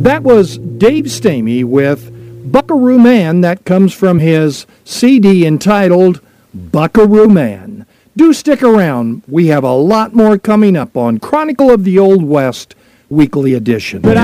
That was Dave Stamey with Buckaroo Man. That comes from his CD entitled Buckaroo Man. Do stick around. We have a lot more coming up on Chronicle of the Old West Weekly Edition.